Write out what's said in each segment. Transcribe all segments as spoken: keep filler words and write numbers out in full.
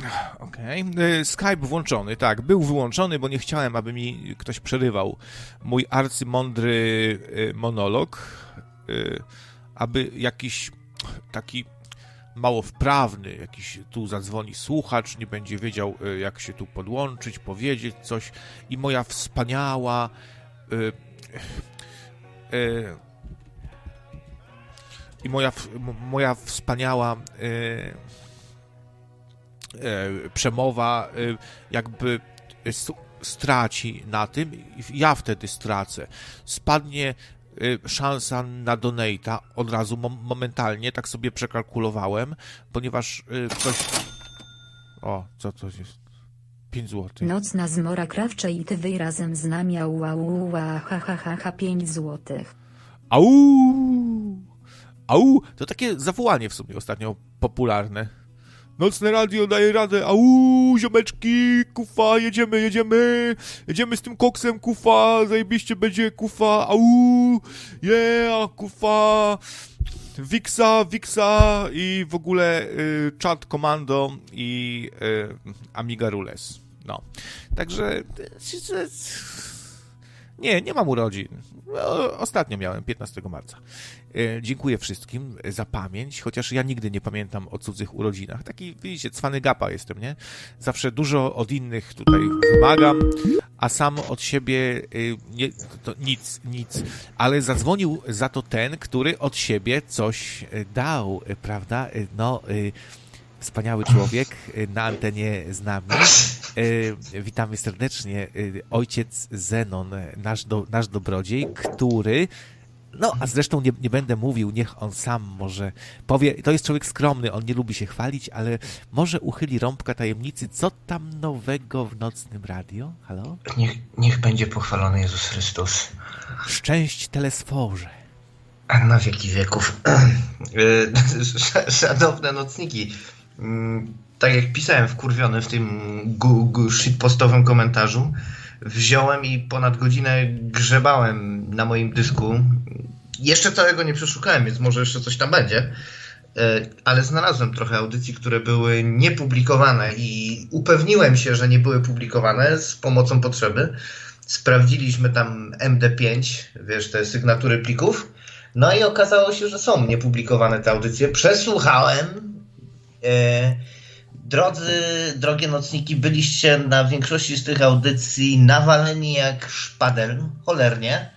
Okej. Okay. Skype włączony, tak. Był wyłączony, bo nie chciałem, aby mi ktoś przerywał mój arcymądry monolog, aby jakiś taki mało wprawny, jakiś tu zadzwoni słuchacz, nie będzie wiedział, jak się tu podłączyć, powiedzieć coś i moja wspaniała y, y, i moja, moja wspaniała y, y, przemowa y, jakby straci na tym, ja wtedy stracę. Spadnie szansa na donate'a od razu, mom- momentalnie, tak sobie przekalkulowałem, ponieważ y, ktoś... O, co to jest? pięć złotych. Nocna zmora krawcze i ty wy razem z nami, au, au, ha, ha, ha, ha, ha, pięć złotych. Au! Au! To takie zawołanie w sumie ostatnio popularne. Nocne radio daje radę, au, ziomeczki, kufa, jedziemy, jedziemy, jedziemy z tym koksem, kufa, zajebiście będzie, kufa, au, yeah, kufa, Wiksa, Wiksa i w ogóle y, Chat Commando i y, Amiga Rules, no, także y, nie, nie mam urodzin. Ostatnio miałem, piętnastego marca. Dziękuję wszystkim za pamięć, chociaż ja nigdy nie pamiętam o cudzych urodzinach. Taki, widzicie, cwany gapa jestem, nie? Zawsze dużo od innych tutaj wymagam, a sam od siebie nie, to nic, nic. Ale zadzwonił za to ten, który od siebie coś dał, prawda? No... Wspaniały człowiek na antenie z nami. E, witamy serdecznie. E, ojciec Zenon, nasz, do, nasz dobrodziej, który... No, a zresztą nie, nie będę mówił, niech on sam może powie. To jest człowiek skromny, on nie lubi się chwalić, ale może uchyli rąbka tajemnicy, co tam nowego w Nocnym Radio? Halo? Niech, niech będzie pochwalony Jezus Chrystus. Szczęść telesforze. Na wieki wieków. Szanowne nocniki. Tak jak pisałem wkurwiony w tym gu, gu, shitpostowym komentarzu, wziąłem i ponad godzinę grzebałem na moim dysku. Jeszcze całego nie przeszukałem, więc może jeszcze coś tam będzie, ale znalazłem trochę audycji, które były niepublikowane i upewniłem się, że nie były publikowane z pomocą potrzeby. Sprawdziliśmy tam M D pięć, wiesz, te sygnatury plików, no i okazało się, że są niepublikowane te audycje. Przesłuchałem. Drodzy, drogie nocniki, byliście na większości z tych audycji nawaleni jak szpadel, cholernie.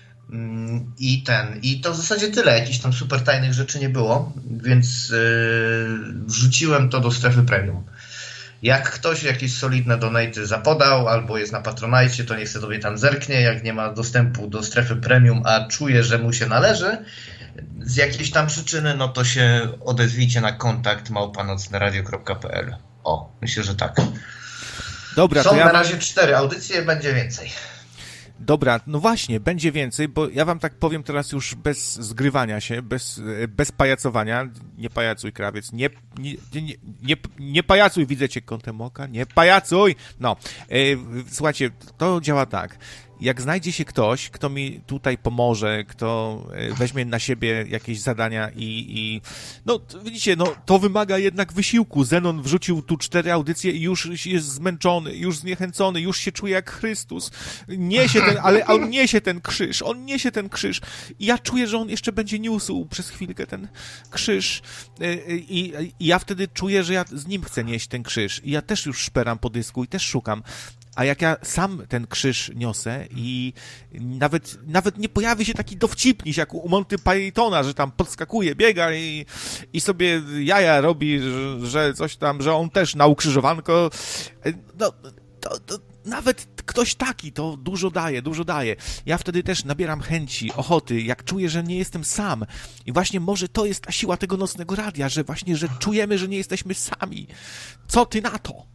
I ten, i to w zasadzie tyle, jakichś tam super tajnych rzeczy nie było, więc yy, wrzuciłem to do strefy premium. Jak ktoś jakieś solidne donaty zapodał, albo jest na Patronite, to niech sobie tam zerknie, jak nie ma dostępu do strefy premium, a czuje, że mu się należy z jakiejś tam przyczyny, no to się odezwijcie na kontakt małpa nocne radio kropka p l. O, myślę, że tak. Dobra, są to ja... na razie cztery audycje, będzie więcej. Dobra, no właśnie, będzie więcej, bo ja wam tak powiem teraz już bez zgrywania się, bez, bez pajacowania. Nie pajacuj, krawiec, nie, nie, nie, nie, nie pajacuj, widzę cię kątem oka, nie pajacuj! No, yy, słuchajcie, to działa tak. Jak znajdzie się ktoś, kto mi tutaj pomoże, kto weźmie na siebie jakieś zadania i, i no widzicie, no to wymaga jednak wysiłku. Zenon wrzucił tu cztery audycje i już jest zmęczony, już zniechęcony, już się czuje jak Chrystus. Niesie ten, ale on niesie ten krzyż, on niesie ten krzyż i ja czuję, że on jeszcze będzie niósł przez chwilkę ten krzyż i, i, i ja wtedy czuję, że ja z nim chcę nieść ten krzyż i ja też już szperam po dysku i też szukam. A jak ja sam ten krzyż niosę i nawet, nawet nie pojawi się taki dowcipniś jak u Monty Pythona, że tam podskakuje, biega i, i sobie jaja robi, że, że coś tam, że on też na ukrzyżowanko. No, to, to nawet ktoś taki to dużo daje, dużo daje. Ja wtedy też nabieram chęci, ochoty, jak czuję, że nie jestem sam. I właśnie może to jest ta siła tego nocnego radia, że właśnie, że czujemy, że nie jesteśmy sami. Co ty na to?